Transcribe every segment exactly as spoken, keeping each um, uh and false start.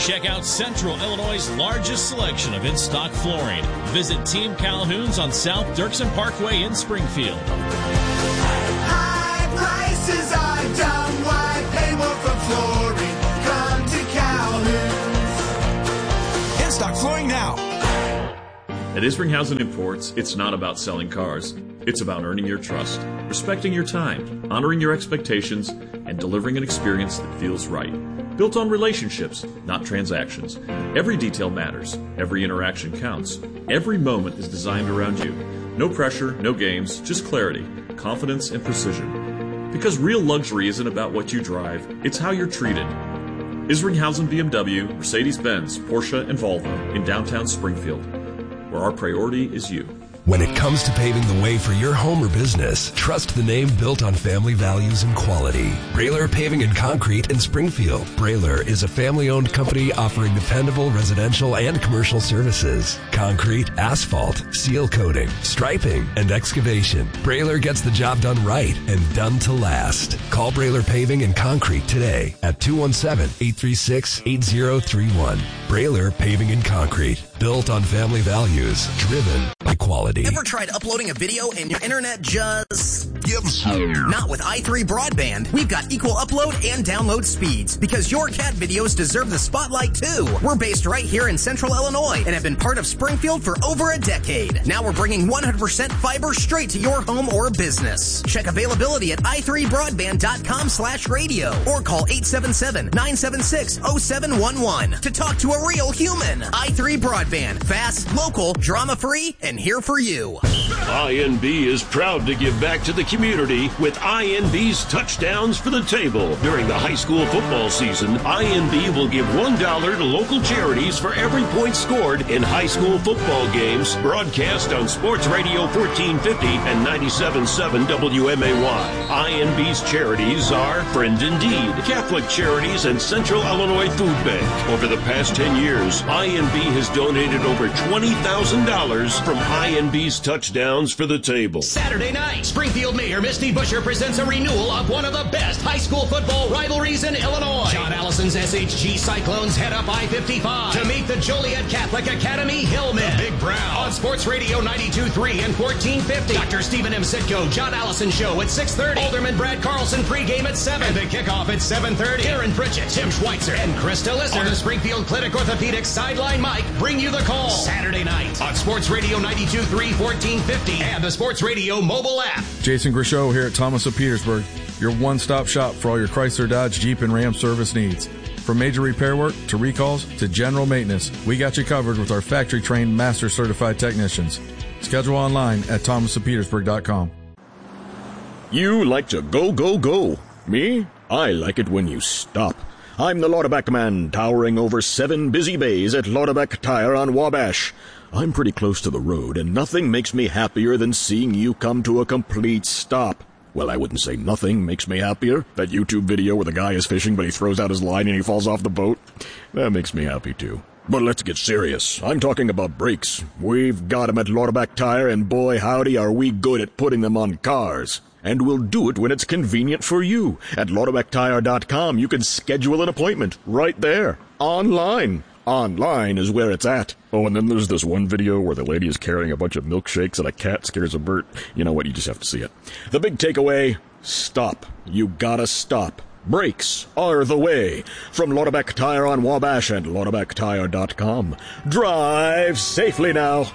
Check out Central Illinois' largest selection of in-stock flooring. Visit Team Calhoun's on South Dirksen Parkway in Springfield. High prices are dumb. Why pay more for flooring? Come to Calhoun's. In-stock flooring now. At Isringhausen Imports, it's not about selling cars. It's about earning your trust, respecting your time, honoring your expectations, and delivering an experience that feels right. Built on relationships, not transactions. Every detail matters. Every interaction counts. Every moment is designed around you. No pressure, no games, just clarity, confidence, and precision. Because real luxury isn't about what you drive, it's how you're treated. Isringhausen B M W, Mercedes-Benz, Porsche, and Volvo in downtown Springfield, where our priority is you. When it comes to paving the way for your home or business, trust the name built on family values and quality. Brailer Paving and Concrete in Springfield. Brailer is a family-owned company offering dependable residential and commercial services. Concrete, asphalt, seal coating, striping, and excavation. Brailer gets the job done right and done to last. Call Brailer Paving and Concrete today at two one seven, eight three six, eight zero three one. Brailer Paving and Concrete. Built on family values, driven by quality. Ever tried uploading a video and your internet just gives you? Not with i three Broadband. We've got equal upload and download speeds because your cat videos deserve the spotlight too. We're based right here in Central Illinois and have been part of Springfield for over a decade. Now we're bringing one hundred percent fiber straight to your home or business. Check availability at i three broadband dot com slash radio or call eight seven seven, nine seven six, zero seven one one to talk to a real human. i three Broadband. Fast, local, drama-free, and here for you. I N B is proud to give back to the community with I N B's Touchdowns for the Table. During the high school football season, I N B will give one dollar to local charities for every point scored in high school football games broadcast on Sports Radio fourteen fifty and ninety-seven point seven W M A Y. I N B's charities are Friend Indeed, Catholic Charities, and Central Illinois Food Bank. Over the past ten years, I N B has donated over twenty thousand dollars from I N B's Touchdowns for the Table. Saturday night, Springfield Mayor Misty Buscher presents a renewal of one of the best high school football rivalries in Illinois. John Allison's S H G Cyclones head up I fifty-five to meet the Joliet Catholic Academy Hillmen. The Big Brown on Sports Radio ninety-two point three and fourteen fifty. Doctor Stephen M. Sitko, John Allison Show at six thirty. Alderman Brad Carlson pregame at seven. And the kickoff at seven thirty. Aaron Pritchett, Tim Schweitzer, and Krista Lisser on the Springfield Clinic Orthopedics sideline mic bring you the call. Saturday night on Sports Radio ninety-two point three, fourteen fifty, and the Sports Radio mobile app. Jason Grishow here at Thomas of Petersburg, your one-stop shop for all your Chrysler, Dodge, Jeep, and Ram service needs. From major repair work to recalls to general maintenance, we got you covered with our factory-trained, master-certified technicians. Schedule online at thomas of petersburg dot com. You like to go, go, go. Me? I like it when you stop. I'm the Lauterback Man, towering over seven busy bays at Lauterback Tire on Wabash. I'm pretty close to the road, and nothing makes me happier than seeing you come to a complete stop. Well, I wouldn't say nothing makes me happier. That YouTube video where the guy is fishing, but he throws out his line and he falls off the boat. That makes me happy, too. But let's get serious. I'm talking about brakes. We've got them at Lauterback Tire, and boy, howdy, are we good at putting them on cars. And we'll do it when it's convenient for you. At Lauterback Tire dot com, you can schedule an appointment right there, online. Online is where it's at. Oh, and then there's this one video where the lady is carrying a bunch of milkshakes and a cat scares a bird. You know what? You just have to see it. The big takeaway, stop. You gotta stop. Brakes are the way. From Lauterback Tire on Wabash and Lauterback Tire dot com. Drive safely now.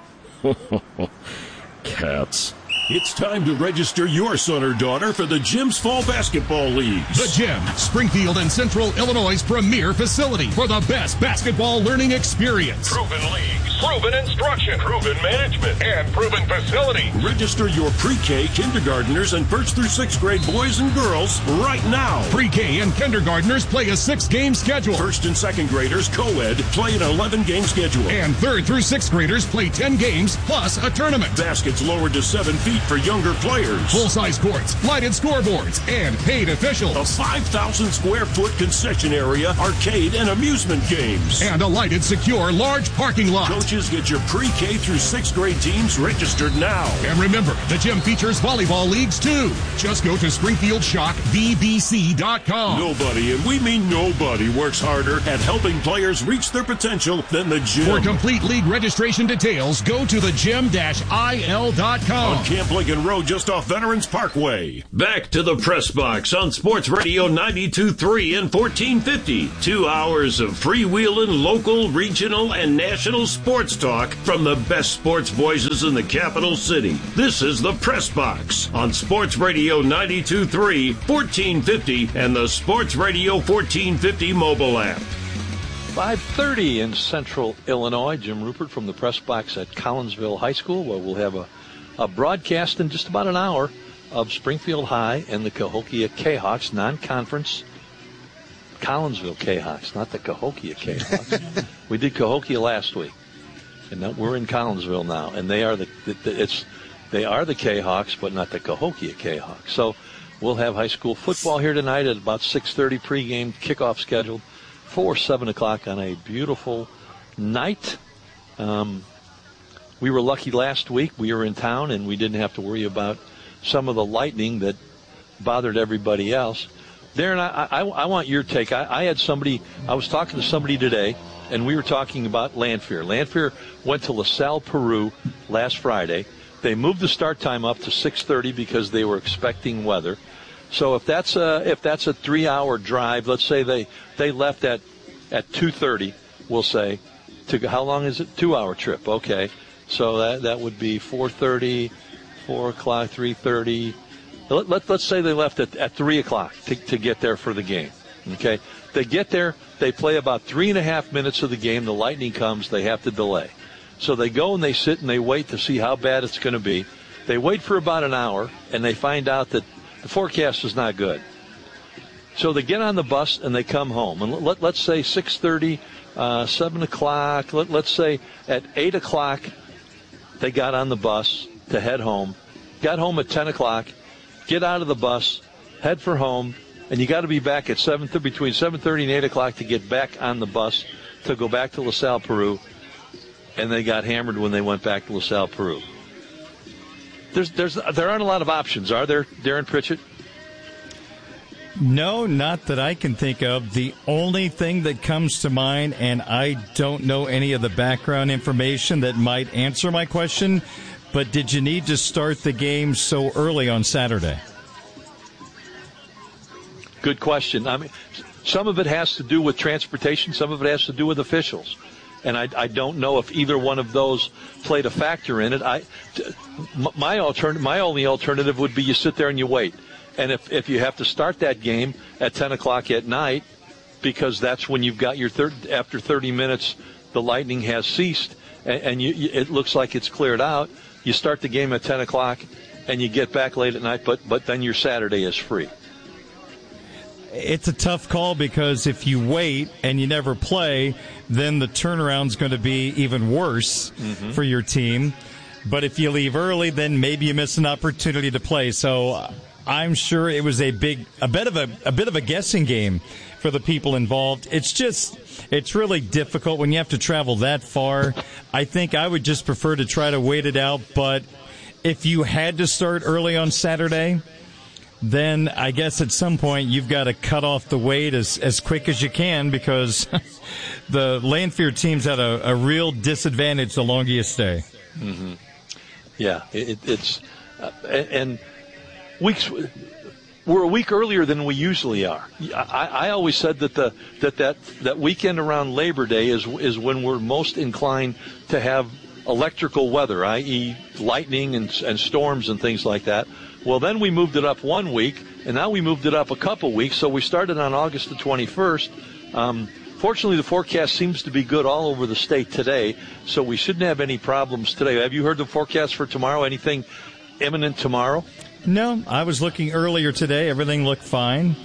Cats. It's time to register your son or daughter for the Gym's Fall Basketball Leagues. The Gym, Springfield and Central Illinois' premier facility for the best basketball learning experience. Proven leagues, proven instruction, proven management, and proven facility. Register your pre-K, kindergartners, and first through sixth grade boys and girls right now. Pre-K and kindergartners play a six-game schedule. First and second graders, co-ed, play an eleven-game schedule. And third through sixth graders play ten games plus a tournament. Baskets lowered to seven feet for younger players. Full-size courts, lighted scoreboards, and paid officials. A five thousand square foot concession area, arcade, and amusement games. And a lighted, secure, large parking lot. Coaches coaches, get your pre-K through sixth grade teams registered now. And remember, the gym features volleyball leagues too. Just go to Springfield Shock V B C dot com. Nobody, and we mean nobody, works harder at helping players reach their potential than the gym. For complete league registration details, go to the gym dash I L dot com. On Camp Lincoln Road, just off Veterans Parkway. Back to the Press Box on Sports Radio ninety-two point three and fourteen fifty. Two hours of freewheeling, local, regional, and national sports talk from the best sports voices in the capital city. This is the Press Box on Sports Radio ninety-two point three, fourteen fifty, and the Sports Radio fourteen fifty mobile app. five thirty in Central Illinois. Jim Rupert from the Press Box at Collinsville High School, where we'll have a, a broadcast in just about an hour of Springfield High and the Cahokia K-Hawks non-conference. Collinsville K-Hawks, not the Cahokia K-Hawks. We did Cahokia last week, and now we're in Collinsville now, and they are the, the, the it's they are the K-Hawks, but not the Cahokia K-Hawks. So we'll have high school football here tonight at about six thirty pregame kickoff scheduled for seven o'clock on a beautiful night. Um, we were lucky last week. We were in town, and we didn't have to worry about some of the lightning that bothered everybody else. Darren, I, I, I want your take. I, I had somebody, I was talking to somebody today, and we were talking about Lanphier. Lanphier went to LaSalle, Peru last Friday. They moved the start time up to six thirty because they were expecting weather. So if that's a, if that's a three-hour drive, let's say they, they left at, at two thirty, we'll say, to how long is it? Two-hour trip, okay. So that, that would be four thirty, four o'clock, three thirty. Let, let, let's say they left at, at three o'clock to, to get there for the game, okay? They get there, they play about three and a half minutes of the game. The lightning comes, they have to delay. So they go and they sit and they wait to see how bad it's going to be. They wait for about an hour, and they find out that the forecast is not good. So they get on the bus and they come home. And let, let's say six thirty, uh, seven o'clock, let, let's say at eight o'clock they got on the bus to head home, got home at ten o'clock, get out of the bus, head for home, and you got to be back at seven thirty, between seven thirty and eight o'clock to get back on the bus to go back to LaSalle, Peru, and they got hammered when they went back to LaSalle, Peru. There's, there's, there aren't a lot of options, are there, Darren Pritchett? No, not that I can think of. The only thing that comes to mind, and I don't know any of the background information that might answer my question, but did you need to start the game so early on Saturday? Good question. I mean, some of it has to do with transportation. Some of it has to do with officials. And I, I don't know if either one of those played a factor in it. I, my alternative, my only alternative would be you sit there and you wait. And if, if you have to start that game at ten o'clock at night, because that's when you've got your third, after thirty minutes, the lightning has ceased, and, and you, you, it looks like it's cleared out. You start the game at ten o'clock, and you get back late at night, but but then your Saturday is free. It's a tough call because if you wait and you never play, then the turnaround's going to be even worse mm-hmm. for your team. But if you leave early, then maybe you miss an opportunity to play. So I'm sure it was a big, a bit of a, a bit of a guessing game for the people involved. It's just, it's really difficult when you have to travel that far. I think I would just prefer to try to wait it out. But if you had to start early on Saturday, then I guess at some point you've got to cut off the wait as, as quick as you can because the Lanphier team's had a, a real disadvantage the longer you stay. Mm-hmm. Yeah, it, it's uh, and weeks we're a week earlier than we usually are. I, I always said that the that, that that weekend around Labor Day is is when we're most inclined to have electrical weather, that is, lightning and and storms and things like that. Well, then we moved it up one week, and now we moved it up a couple weeks. So we started on August the twenty-first. Um, fortunately, the forecast seems to be good all over the state today, so we shouldn't have any problems today. Have you heard the forecast for tomorrow? Anything imminent tomorrow? No, I was looking earlier today. Everything looked fine.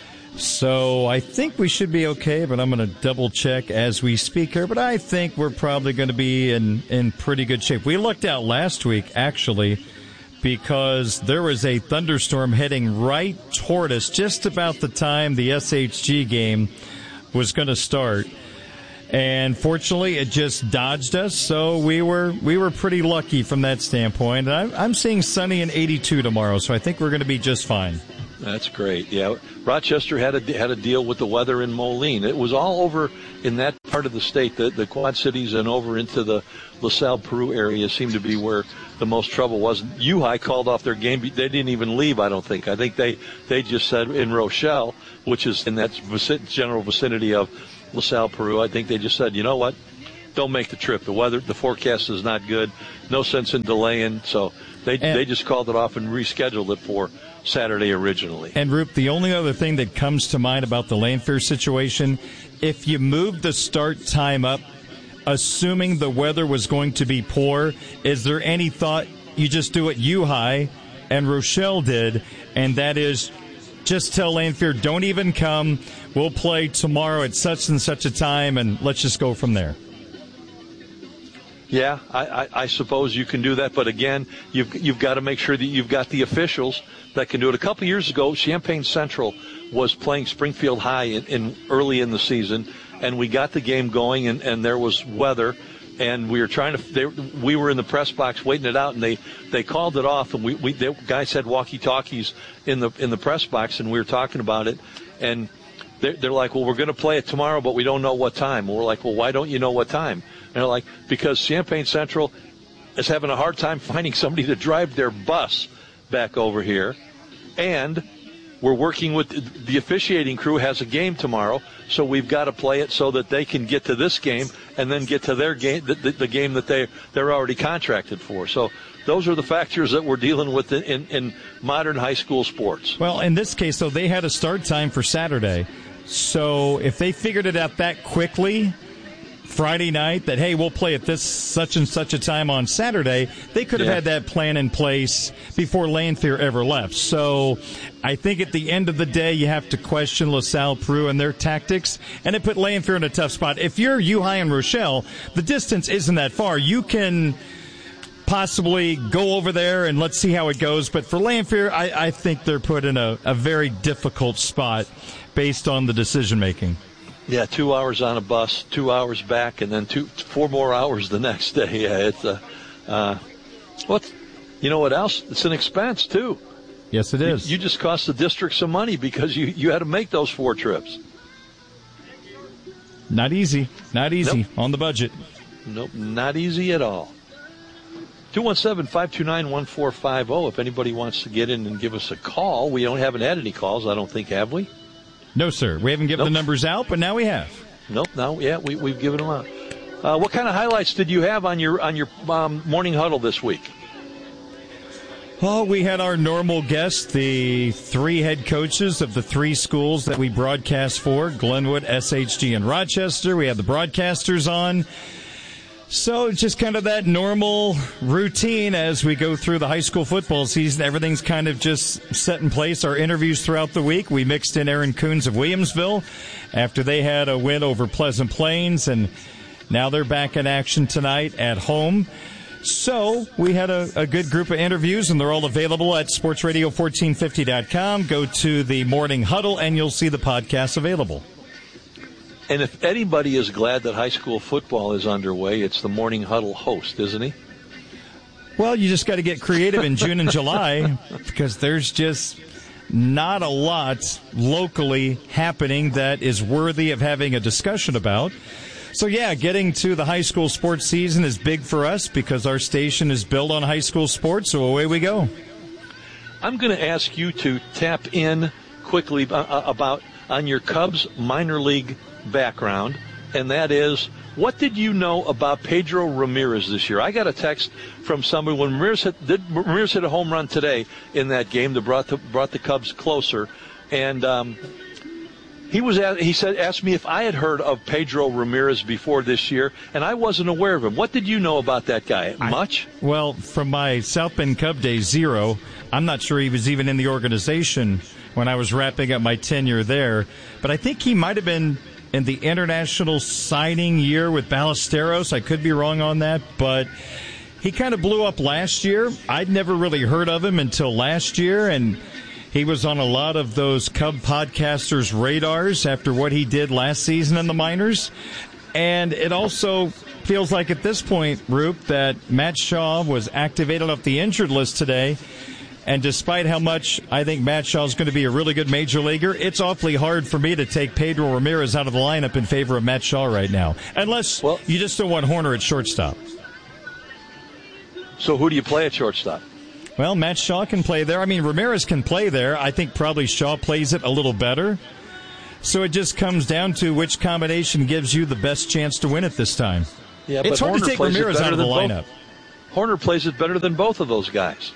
So I think we should be okay, but I'm going to double check as we speak here. But I think we're probably going to be in, in pretty good shape. We looked out last week, actually, because there was a thunderstorm heading right toward us just about the time the S H G game was going to start. And fortunately, it just dodged us, so we were we were pretty lucky from that standpoint. And I'm, I'm seeing sunny and eighty-two tomorrow, so I think we're going to be just fine. That's great. Yeah, Rochester had a had a deal with the weather in Moline. It was all over in that part of the state. The the Quad Cities and over into the LaSalle, Peru area seemed to be where the most trouble was. U High called off their game. They didn't even leave, I don't think. I think they they just said in Rochelle, which is in that general vicinity of LaSalle, Peru. I think they just said, you know what, don't make the trip. The weather, the forecast is not good. No sense in delaying. So they and, they just called it off and rescheduled it for Saturday originally. And Roop, the only other thing that comes to mind about the Lanphier situation, if you move the start time up, assuming the weather was going to be poor, is there any thought you just do what U High and Rochelle did, and that is just tell Lanphier, don't even come. We'll play tomorrow at such and such a time, and let's just go from there. Yeah, I, I, I suppose you can do that, but again, you've you've got to make sure that you've got the officials that can do it. A couple years ago, Champaign Central was playing Springfield High in, in early in the season, and we got the game going, and, and there was weather, and we were trying to. They, we were in the press box waiting it out, and they, they called it off, and we we the guys had walkie-talkies in the in the press box, and we were talking about it, and they're, they're like, well, we're going to play it tomorrow, but we don't know what time. And we're like, well, why don't you know what time? And they're like, because Champaign Central is having a hard time finding somebody to drive their bus back over here, and we're working with the officiating crew has a game tomorrow, so we've got to play it so that they can get to this game and then get to their game, the, the, the game that they they're already contracted for. So those are the factors that we're dealing with in, in, in modern high school sports. Well, in this case, though, they had a start time for Saturday, so if they figured it out that quickly Friday night that, hey, we'll play at this such and such a time on Saturday, they could have yeah. had that plan in place before Lanphier ever left. So I think at the end of the day, you have to question LaSalle, Peru, and their tactics, and it put Lanphier in a tough spot. If you're U High and Rochelle, the distance isn't that far. You can possibly go over there and let's see how it goes. But for Lanphier, I, I think they're put in a, a very difficult spot based on the decision-making. Yeah, two hours on a bus, two hours back, and then two, four more hours the next day. Yeah, it's a, uh, uh, what? You know what else? It's an expense too. Yes, it is. You, you just cost the district some money because you, you had to make those four trips. Not easy. Not easy nope. on the budget. Nope, not easy at all. two one seven, five two nine, one four five zero. If anybody wants to get in and give us a call. We don't haven't had any calls, I don't think, have we? No, sir. We haven't given nope. the numbers out, but now we have. Nope. Now, yeah, we, we've given them out. Uh, what kind of highlights did you have on your on your um, morning huddle this week? Oh, we had our normal guests, the three head coaches of the three schools that we broadcast for, Glenwood, S H G, and Rochester. We had the broadcasters on. So just kind of that normal routine as we go through the high school football season. Everything's kind of just set in place. Our interviews throughout the week. We mixed in Aaron Coons of Williamsville after they had a win over Pleasant Plains, and now they're back in action tonight at home. So we had a, a good group of interviews, and they're all available at sports radio fourteen fifty dot com. Go to the Morning Huddle, and you'll see the podcast available. And if anybody is glad that high school football is underway, it's the Morning Huddle host, isn't he? Well, you just got to get creative in June and July because there's just not a lot locally happening that is worthy of having a discussion about. So, yeah, getting to the high school sports season is big for us because our station is built on high school sports, so away we go. I'm going to ask you to tap in quickly about on your Cubs minor league background, and that is, what did you know about Pedro Ramirez this year? I got a text from somebody when Ramirez hit, did, Ramirez hit a home run today in that game that brought the, brought the Cubs closer, and um, he was at, he said asked me if I had heard of Pedro Ramirez before this year, and I wasn't aware of him. What did you know about that guy? Much? I, well, from my South Bend Cub days, zero. I'm not sure he was even in the organization when I was wrapping up my tenure there, but I think he might have been in the international signing year with Ballesteros. I could be wrong on that, but he kind of blew up last year. I'd never really heard of him until last year, and he was on a lot of those Cub podcasters' radars after what he did last season in the minors. And it also feels like at this point, Roop, that Matt Shaw was activated off the injured list today. And despite how much I think Matt Shaw is going to be a really good major leaguer, it's awfully hard for me to take Pedro Ramirez out of the lineup in favor of Matt Shaw right now. Unless well, you just don't want Horner at shortstop. So who do you play at shortstop? Well, Matt Shaw can play there. I mean, Ramirez can play there. I think probably Shaw plays it a little better. So it just comes down to which combination gives you the best chance to win it this time. Yeah, it's but hard Horner to take plays Ramirez out of the lineup. Both. Horner plays it better than both of those guys.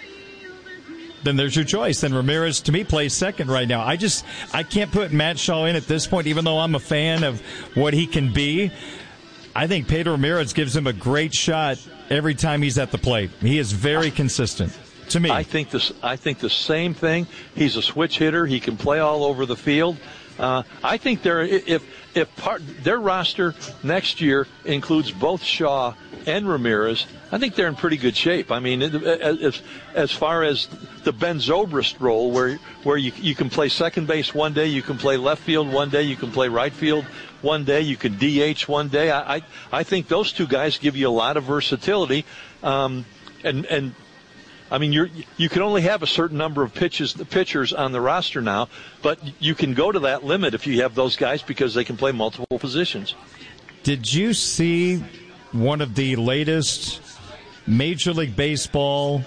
Then there's your choice. Then Ramirez, to me, plays second right now. I just, I can't put Matt Shaw in at this point, even though I'm a fan of what he can be. I think Pedro Ramirez gives him a great shot every time he's at the plate. He is very consistent, to me. I think this. I think the same thing. He's a switch hitter. He can play all over the field. Uh, I think they're, if if part, their roster next year includes both Shaw and Ramirez, I think they're in pretty good shape. I mean, as as far as the Ben Zobrist role, where where you you can play second base one day, you can play left field one day, you can play right field one day, you can D H one day. I I, I think those two guys give you a lot of versatility, um, and and. I mean, you you can only have a certain number of pitches, pitchers on the roster now, but you can go to that limit if you have those guys because they can play multiple positions. Did you see one of the latest Major League Baseball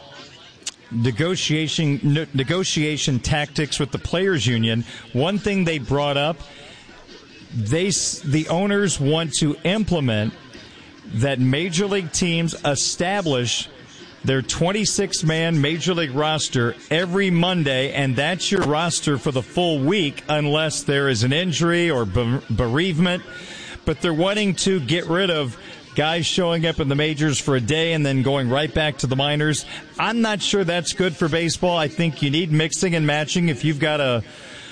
negotiation ne- negotiation tactics with the Players Union? One thing they brought up, they the owners want to implement that Major League teams establish their twenty-six man Major League roster every Monday, and that's your roster for the full week unless there is an injury or bereavement. But they're wanting to get rid of guys showing up in the majors for a day and then going right back to the minors. I'm not sure that's good for baseball. I think you need mixing and matching. If you've got a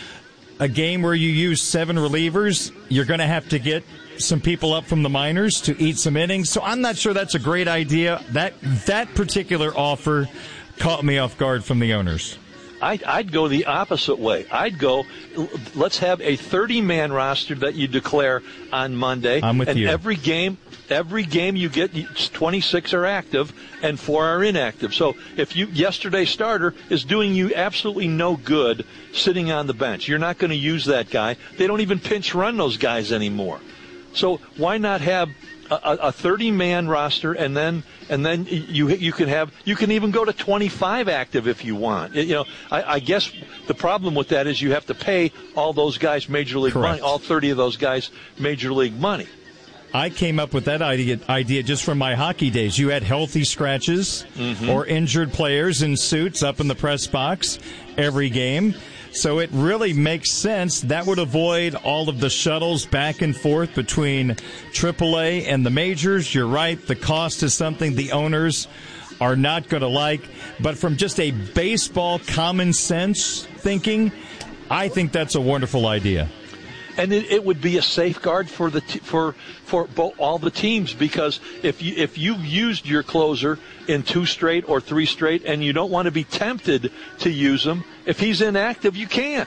a game where you use seven relievers, you're going to have to get some people up from the minors to eat some innings. So I'm not sure that's a great idea. That that particular offer caught me off guard from the owners. I'd, I'd go the opposite way. I'd go, let's have a thirty man roster that you declare on Monday. I'm with and you. every game, every game you get, twenty-six are active and four are inactive. So if you yesterday's starter is doing you absolutely no good sitting on the bench, you're not going to use that guy. They don't even pinch run those guys anymore. So why not have a thirty man roster, and then and then you you can have you can even go to twenty-five active if you want. You know, I, I guess the problem with that is you have to pay all those guys major league Correct. money, all thirty of those guys major league money. I came up with that idea idea just from my hockey days. You had healthy scratches mm-hmm. or injured players in suits up in the press box every game. So it really makes sense. That would avoid all of the shuttles back and forth between triple A and the majors. You're right. The cost is something the owners are not going to like. But from just a baseball common sense thinking, I think that's a wonderful idea. And it, it would be a safeguard for the t- for for both, all the teams, because if you if you've used your closer in two straight or three straight and you don't want to be tempted to use him, if he's inactive, you can't.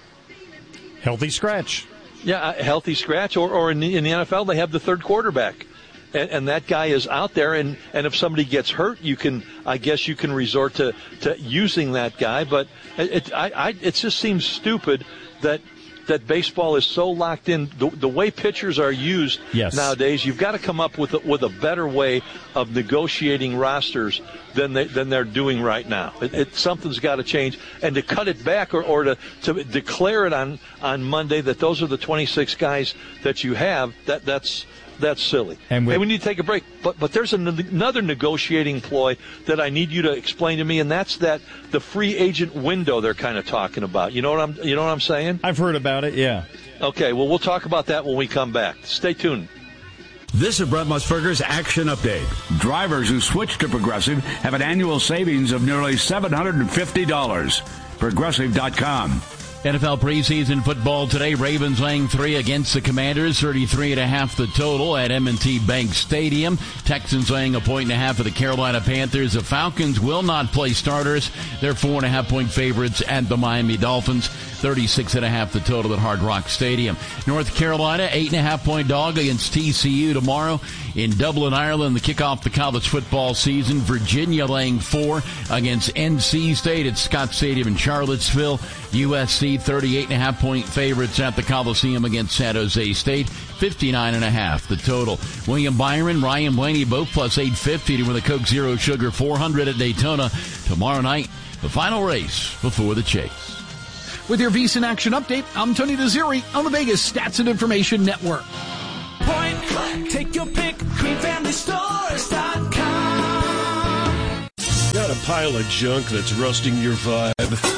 Healthy scratch. Yeah, a healthy scratch, or or in the, in the N F L they have the third quarterback, and, and that guy is out there, and, and if somebody gets hurt, you can I guess you can resort to, to using that guy, but it it, I, I, it just seems stupid that. that baseball is so locked in. The, the way pitchers are used yes. nowadays, you've got to come up with a, with a better way of negotiating rosters than they, than they're doing right now. It, it, something's got to change, and to cut it back or, or to, to declare it on, on Monday that those are the twenty-six guys that you have, that that's that's silly. And we, hey, we need to take a break. But but there's an, another negotiating ploy that I need you to explain to me, and that's that the free agent window they're kind of talking about. You know what I'm you know what I'm saying? I've heard about it, yeah. Okay, well, we'll talk about that when we come back. Stay tuned. This is Brett Musburger's Action Update. Drivers who switch to Progressive have an annual savings of nearly seven hundred fifty dollars. Progressive dot com. N F L preseason football today. Ravens laying three against the Commanders, thirty-three and a half the total at M and T Bank Stadium. Texans laying a point and a half for the Carolina Panthers. The Falcons will not play starters. They're four and a half point favorites at the Miami Dolphins, thirty-six and a half the total at Hard Rock Stadium. North Carolina, eight and a half point dog against T C U tomorrow in Dublin, Ireland, the kickoff the college football season. Virginia laying four against N C State at Scott Stadium in Charlottesville. U S C thirty-eight and a half point favorites at the Coliseum against San Jose State, fifty-nine and a half the total. William Byron, Ryan Blaney, both plus eight fifty to win the Coke Zero Sugar four hundred at Daytona tomorrow night. The final race before the chase. With your VSiN Action Update, I'm Tony Desiri on the Vegas Stats and Information Network. Point blank, take your pick, green family stores dot com. Got a pile of junk that's rusting your vibe?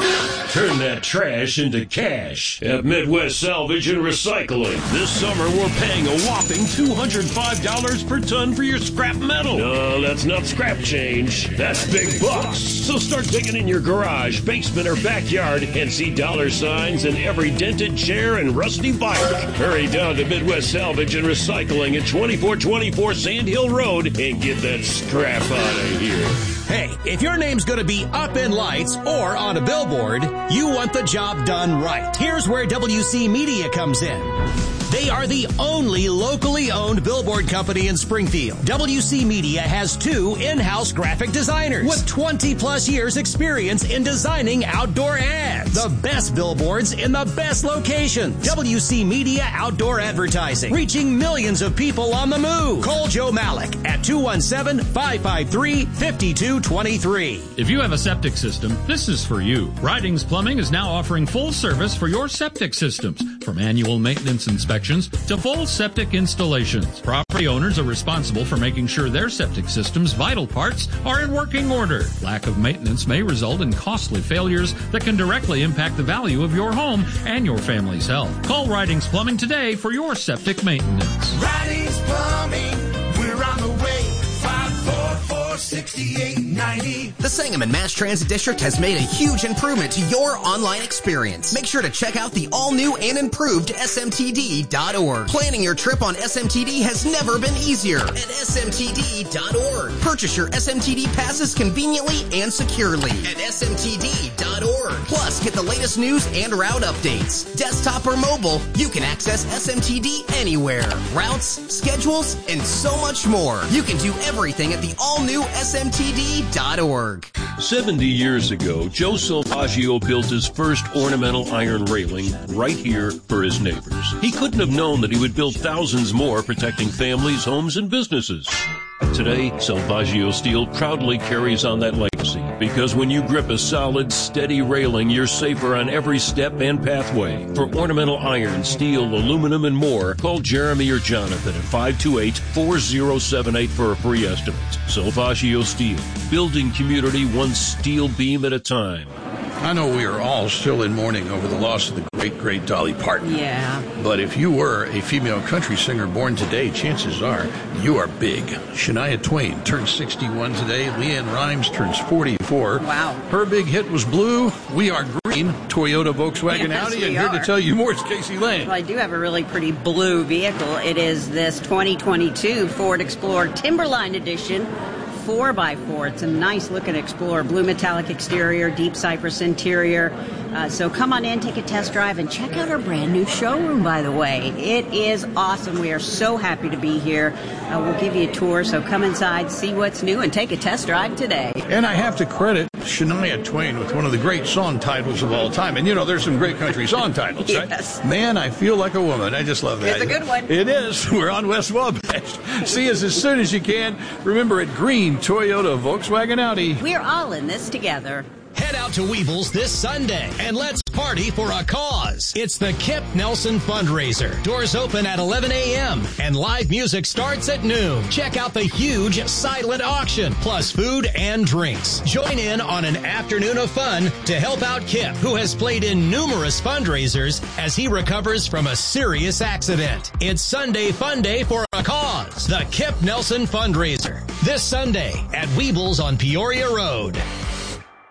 Turn that trash into cash at Midwest Salvage and Recycling. This summer, we're paying a whopping two hundred five dollars per ton for your scrap metal. No, that's not scrap change. That's big bucks. So start digging in your garage, basement, or backyard and see dollar signs in every dented chair and rusty bike. Hurry down to Midwest Salvage and Recycling at twenty-four twenty-four Sand Hill Road and get that scrap out of here. Hey, if your name's going to be up in lights or on a billboard, you want the job done right. Here's where W C Media comes in. They are the only locally owned billboard company in Springfield. W C Media has two in-house graphic designers with twenty plus years experience in designing outdoor ads. The best billboards in the best locations. W C Media Outdoor Advertising, reaching millions of people on the move. Call Joe Malik at two one seven, five five three, five two two three. If you have a septic system, this is for you. Ridings Plumbing is now offering full service for your septic systems, from annual maintenance inspections to full septic installations. Property owners are responsible for making sure their septic system's vital parts are in working order. Lack of maintenance may result in costly failures that can directly impact the value of your home and your family's health. Call Ridings Plumbing today for your septic maintenance. Ridings Plumbing, we're on the way. five four four, six eight nine zero. The Sangamon Mass Transit District has made a huge improvement to your online experience. Make sure to check out the all-new and improved S M T D dot org. Planning your trip on S M T D has never been easier at S M T D dot org. Purchase your S M T D passes conveniently and securely at S M T D dot org. Plus, get the latest news and route updates. Desktop or mobile, you can access S M T D anywhere. Routes, schedules, and so much more. You can do everything at the all-new S M T D dot org. seventy years ago, Joe Silvaggio built his first ornamental iron railing right here for his neighbors. He couldn't have known that he would build thousands more, protecting families, homes, and businesses. Today, Silvaggio Steel proudly carries on that legacy, because when you grip a solid, steady railing, you're safer on every step and pathway. For ornamental iron, steel, aluminum, and more, call Jeremy or Jonathan at five two eight, four zero seven eight for a free estimate. Silvaggio Steel, building community one steel beam at a time. I know we are all still in mourning over the loss of the great, great Dolly Parton. Yeah. But if you were a female country singer born today, chances are you are big. Shania Twain turns sixty-one today. Leanne Rimes turns forty-four. Wow. Her big hit was Blue. We Are Green. Toyota, Volkswagen, Yes, Audi. we And here are. to tell you more is Casey Lane. Well, I do have a really pretty blue vehicle. It is this twenty twenty-two Ford Explorer Timberline Edition four by four. It's a nice looking Explorer, blue metallic exterior, deep cypress interior. Uh, so come on in, take a test drive, and check out our brand new showroom, by the way. It is awesome. We are so happy to be here. Uh, we'll give you a tour, so come inside, see what's new, and take a test drive today. And I have to credit Shania Twain with one of the great song titles of all time. And, you know, there's some great country song titles, Yes. right? Man, I Feel Like a Woman. I just love that. It's a good one. It is. We're on West Wabash. See us as soon as you can. Remember, at Green, Toyota, Volkswagen, Audi. We're all in this together. Head out to Weebles this Sunday and let's party for a cause. It's the Kip Nelson Fundraiser. Doors open at eleven a.m. and live music starts at noon. Check out the huge silent auction, plus food and drinks. Join in on an afternoon of fun to help out Kip, who has played in numerous fundraisers as he recovers from a serious accident. It's Sunday Fun Day for a cause. The Kip Nelson Fundraiser. This Sunday at Weebles on Peoria Road.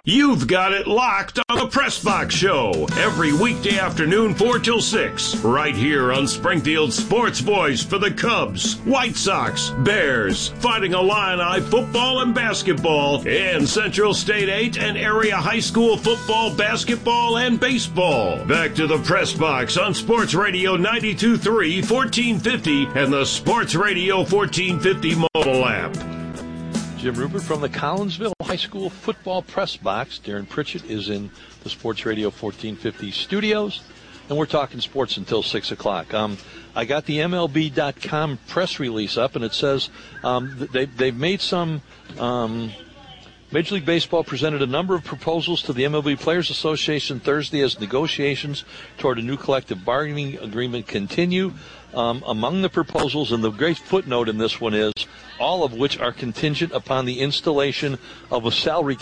You've got it locked on the Press Box Show every weekday afternoon, four till six, right here on Springfield's Sports Voice for the Cubs, White Sox, Bears, Fighting Illini football and basketball, and Central State eight and area high school football, basketball, and baseball. Back to the Press Box on Sports Radio ninety-two point three, fourteen fifty, and the Sports Radio fourteen fifty mobile app. Jim Rupert from the Collinsville High School Football Press Box. Darren Pritchett is in the Sports Radio fourteen fifty studios, and we're talking sports until six o'clock. Um, I got the M L B dot com press release up, and it says um, they, they've made some... Um, Major League Baseball presented a number of proposals to the M L B Players Association Thursday as negotiations toward a new collective bargaining agreement continue. Um, among the proposals, and the great footnote in this one is, all of which are contingent upon the installation of a salary